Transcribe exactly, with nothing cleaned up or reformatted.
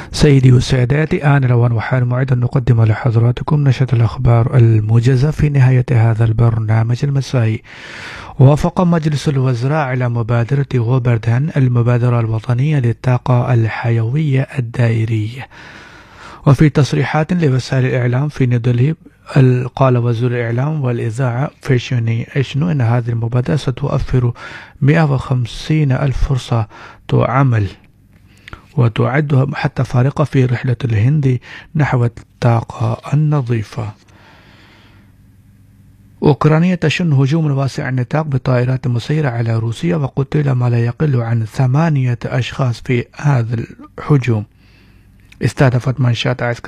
سيدي وسادتي، آن الأوان وحان موعد أن نقدم لحضراتكم نشرة الأخبار الموجزة في نهاية هذا البرنامج المسائي. وافق مجلس الوزراء على مبادرة غوبردهان المبادرة الوطنية للطاقة الحيوية الدائرية. وفي تصريحات لوسائل الإعلام في نيودلهي، قال وزير الإعلام والإذاعة فيشوني إشنو أن هذه المبادرة ستوفر مئة وخمسين ألف فرصة عمل وتعدها حتى فارقة في رحلة الهند نحو الطاقة النظيفة. أوكرانيا تشن هجوم واسع النطاق بطائرات مسيرة على روسيا، وقتل ما لا يقل عن ثمانية أشخاص في هذا الهجوم. استهدفت منشآت عسكرية